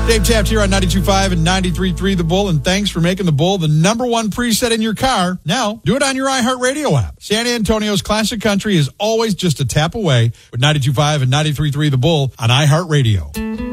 Dave Taft here on 92.5 and 93.3 The Bull, and thanks for making The Bull the number one preset in your car. Now, do it on your iHeartRadio app. San Antonio's classic country is always just a tap away with 92.5 and 93.3 The Bull on iHeartRadio.